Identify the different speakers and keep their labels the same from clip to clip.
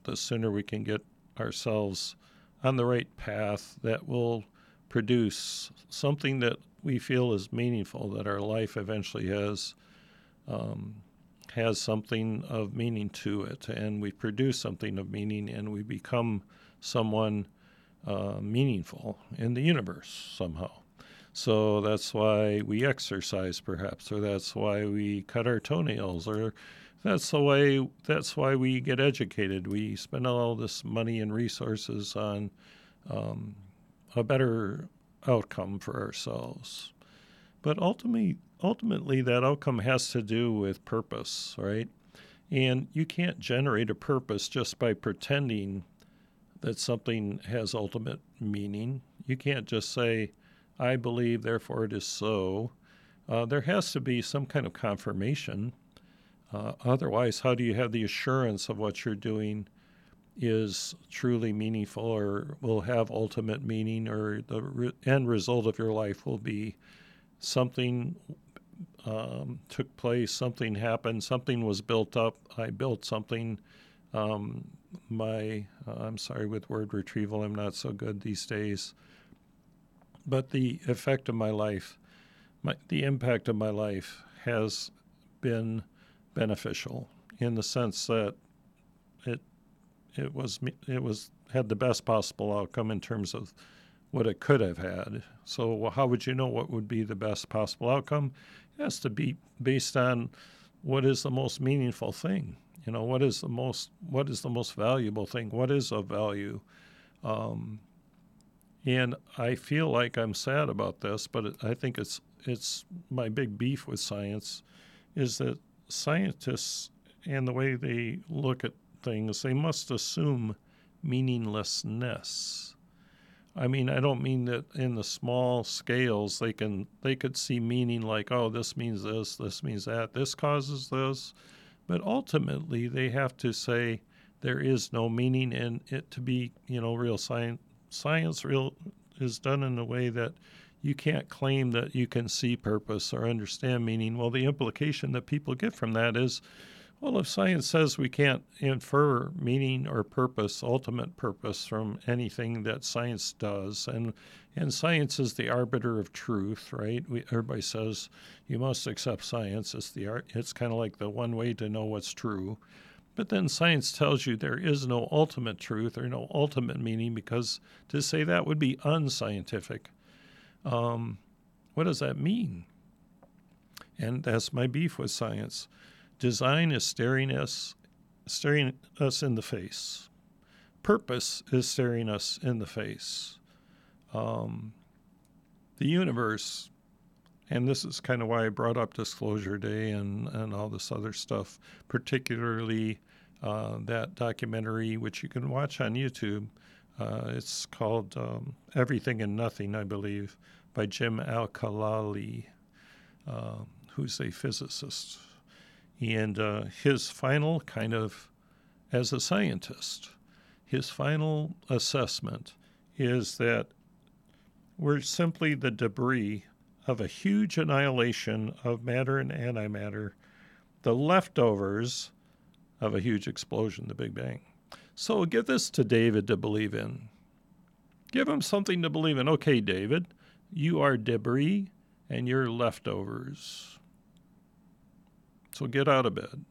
Speaker 1: the sooner we can get ourselves on the right path that will produce something that we feel is meaningful, that our life eventually has something of meaning to it, and we produce something of meaning, and we become someone meaningful in the universe somehow. So that's why we exercise, perhaps, or that's why we cut our toenails, or that's why we get educated. We spend all this money and resources on a better outcome for ourselves. But ultimately, that outcome has to do with purpose, right? And you can't generate a purpose just by pretending that something has ultimate meaning. You can't just say, I believe, therefore it is so. There has to be some kind of confirmation. Otherwise, how do you have the assurance of what you're doing is truly meaningful or will have ultimate meaning, or the end result of your life will be something took place, something happened, something was built up, I built something. I'm sorry, with word retrieval, I'm not so good these days. But the effect of my life, the impact of my life has been beneficial in the sense that it had the best possible outcome in terms of what it could have had. So how would you know what would be the best possible outcome? It has to be based on what is the most meaningful thing. What is the most valuable thing? What is of value? And I feel like I'm sad about this, but I think it's my big beef with science is that scientists and the way they look at things, they must assume meaninglessness. I mean, I don't mean that in the small scales they could see meaning like, oh, this means this means that, this causes this. But ultimately, they have to say there is no meaning, and it to be, real science. Science is done in a way that you can't claim that you can see purpose or understand meaning. Well, the implication that people get from that is, well, if science says we can't infer meaning or purpose, ultimate purpose, from anything that science does, and science is the arbiter of truth, right? Everybody says you must accept science. It's kind of like the one way to know what's true. But then science tells you there is no ultimate truth or no ultimate meaning, because to say that would be unscientific. What does that mean? And that's my beef with science. Design is staring us in the face. Purpose is staring us in the face. The universe, and this is kind of why I brought up Disclosure Day and all this other stuff, particularly that documentary, which you can watch on YouTube. It's called Everything and Nothing, I believe, by Jim Al-Khalili, who's a physicist. And his final as a scientist, his final assessment is that we're simply the debris of a huge annihilation of matter and antimatter, the leftovers of a huge explosion, the Big Bang. So give this to David to believe in. Give him something to believe in. Okay, David, you are debris and you're leftovers. So get out of bed.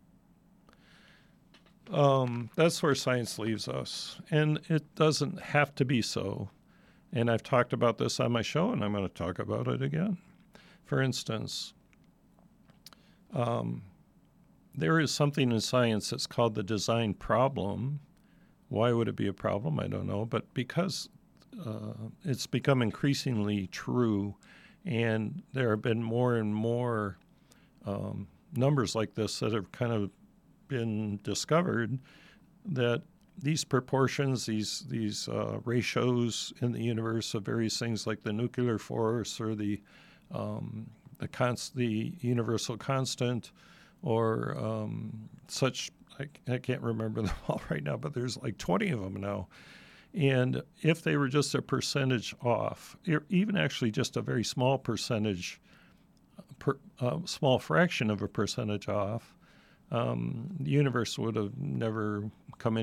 Speaker 1: That's where science leaves us. And it doesn't have to be so. And I've talked about this on my show, and I'm going to talk about it again. For instance, there is something in science that's called the design problem. Why would it be a problem? I don't know. But because it's become increasingly true, and there have been more and more numbers like this that have kind of been discovered, that these proportions, these ratios in the universe of various things like the nuclear force or the universal constant, or such, I can't remember them all right now, but there's like 20 of them now. And if they were just a percentage off, even actually just a very small percentage, small fraction of a percentage off, the universe would have never come